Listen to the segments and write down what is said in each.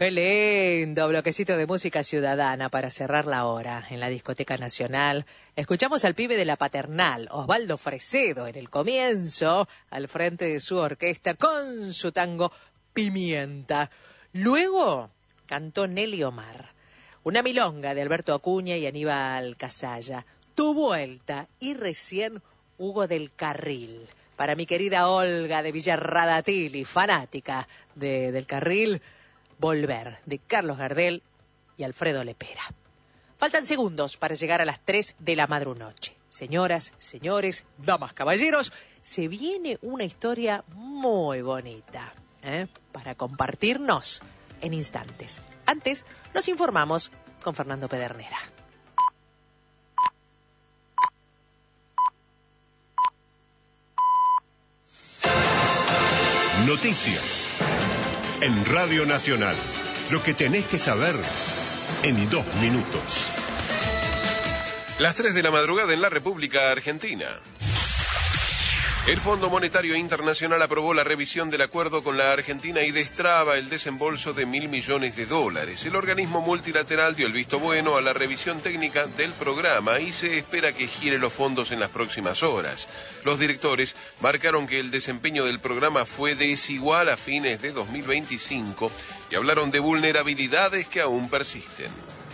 Qué lindo bloquecito de música ciudadana para cerrar la hora en la Discoteca Nacional. Escuchamos al pibe de la Paternal, Osvaldo Fresedo, en el comienzo, al frente de su orquesta con su tango Pimienta. Luego cantó Nelly Omar, una milonga de Alberto Acuña y Aníbal Casalla, Tu Vuelta, y recién Hugo del Carril. Para mi querida Olga de Villarradatili, fanática del Carril, Volver, de Carlos Gardel y Alfredo Lepera. Faltan segundos para llegar a las 3 de la madrunoche. Señoras, señores, damas, caballeros, se viene una historia muy bonita, para compartirnos en instantes. Antes, nos informamos con Fernando Pedernera. Noticias en Radio Nacional. Lo que tenés que saber en 2 minutos. Las 3 de la madrugada en la República Argentina. El Fondo Monetario Internacional aprobó la revisión del acuerdo con la Argentina y destraba el desembolso de $1.000 millones. El organismo multilateral dio el visto bueno a la revisión técnica del programa y se espera que gire los fondos en las próximas horas. Los directores marcaron que el desempeño del programa fue desigual a fines de 2025 y hablaron de vulnerabilidades que aún persisten.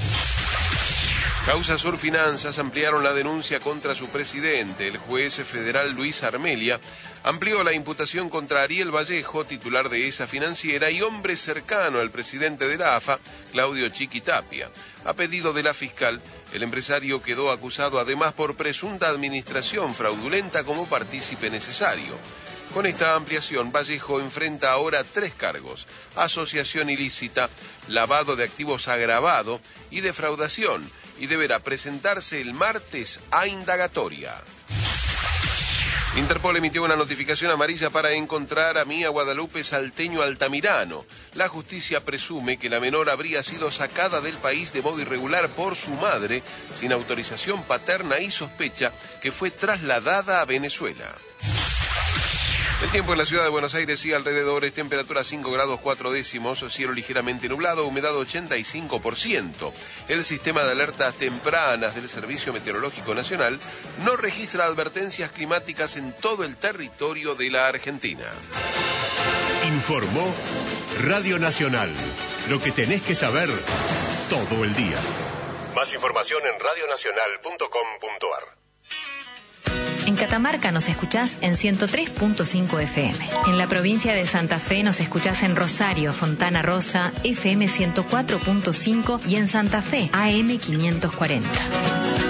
Causa Sur Finanzas ampliaron la denuncia contra su presidente. El juez federal Luis Armelia amplió la imputación contra Ariel Vallejo, titular de esa financiera, y hombre cercano al presidente de la AFA, Claudio Chiqui Tapia. A pedido de la fiscal, el empresario quedó acusado además por presunta administración fraudulenta como partícipe necesario. Con esta ampliación, Vallejo enfrenta ahora 3 cargos: asociación ilícita, lavado de activos agravado y defraudación, y deberá presentarse el martes a indagatoria. Interpol emitió una notificación amarilla para encontrar a Mía Guadalupe Salteño Altamirano. La justicia presume que la menor habría sido sacada del país de modo irregular por su madre, sin autorización paterna, y sospecha que fue trasladada a Venezuela. El tiempo en la ciudad de Buenos Aires y alrededores: temperatura 5 grados 4 décimos, cielo ligeramente nublado, humedad 85%. El sistema de alertas tempranas del Servicio Meteorológico Nacional no registra advertencias climáticas en todo el territorio de la Argentina. Informó Radio Nacional. Lo que tenés que saber todo el día. Más información en radionacional.com.ar. En Catamarca nos escuchás en 103.5 FM. En la provincia de Santa Fe nos escuchás en Rosario, Fontana Rosa, FM 104.5 y en Santa Fe, AM 540.